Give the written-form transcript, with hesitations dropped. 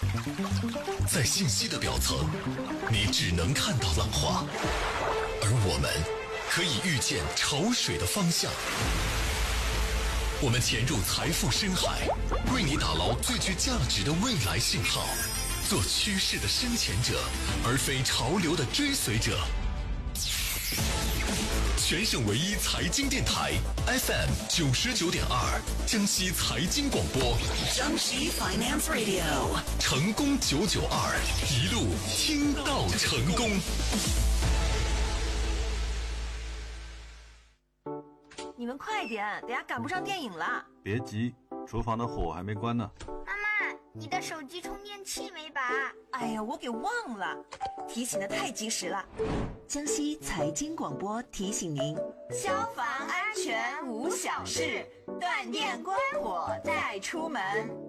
在信息的表层，你只能看到浪花，而我们可以预见潮水的方向。我们潜入财富深海，为你打捞最具价值的未来信号，做趋势的深潜者，而非潮流的追随者。全省唯一财经电台 FM 99.2，江西财经广播， 江西 Finance Radio， 成功992，一路听到成功。 你们快点，等下赶不上电影了。 别急，厨房的火还没关呢。 妈妈，你的手机充电器没拔？ 哎呀，我给忘了，提醒的太及时了。 江西财经广播提醒您： 消防安全无小事，断电关火再出门。